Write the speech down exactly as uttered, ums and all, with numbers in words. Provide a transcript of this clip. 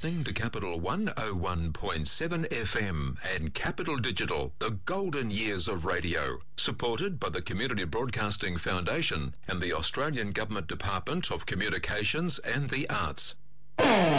listening to Capital one oh one point seven F M and Capital Digital, the golden years of radio, supported by the Community Broadcasting Foundation and the Australian Government Department of Communications and the Arts.